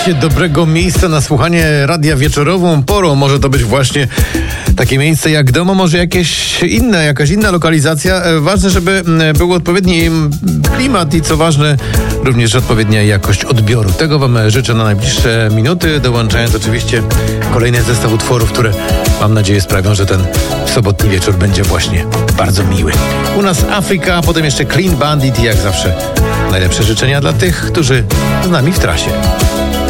Szukacie dobrego miejsca na słuchanie radia wieczorową porą. Może to być właśnie takie miejsce jak dom, a może jakaś inna lokalizacja. Ważne, żeby był odpowiedni klimat i co ważne, również odpowiednia jakość odbioru. Tego wam życzę na najbliższe minuty, dołączając oczywiście kolejny zestaw utworów, które mam nadzieję sprawią, że ten sobotni wieczór będzie właśnie bardzo miły. U nas Afryka, a potem jeszcze Clean Bandit i jak zawsze najlepsze życzenia dla tych, którzy z nami w trasie.